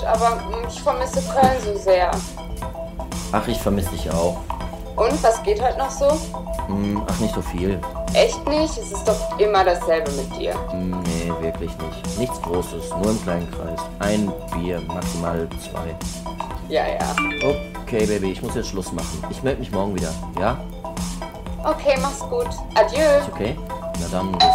gut, aber ich vermisse Köln so sehr. Ach, ich vermisse dich auch. Und, was geht heute noch so? Ach, nicht so viel. Echt nicht? Es ist doch immer dasselbe mit dir. Nee, wirklich nicht. Nichts Großes, nur im kleinen Kreis. Ein Bier, maximal 2. Ja, ja. Okay, Baby, ich muss jetzt Schluss machen. Ich melde mich morgen wieder, ja? Okay, mach's gut. Adieu. Ist okay? Na dann, bis